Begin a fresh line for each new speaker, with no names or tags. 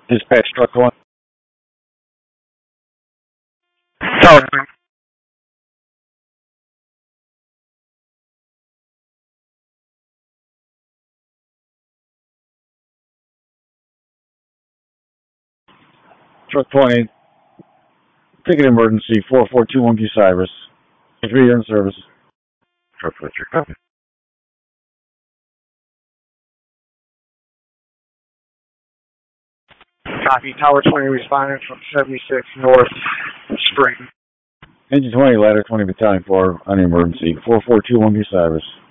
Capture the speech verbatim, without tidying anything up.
Dispatch truck one.
Tower
Truck twenty. Ticket emergency four four two Monkey Cyrus. Three year in service.
Truck Fletcher, copy. Copy. Tower twenty responding from seventy-six North Spring.
Engine twenty, ladder twenty, battalion four on emergency four four two Monkey Cyrus.